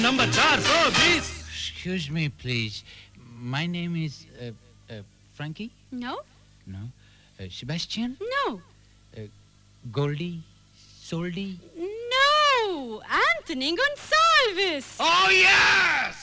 Number 420. Excuse me, please. My name is Frankie? No? No. Sebastian? No. Goldie? Soldy? No! Anthony Gonsalves! Oh, yes!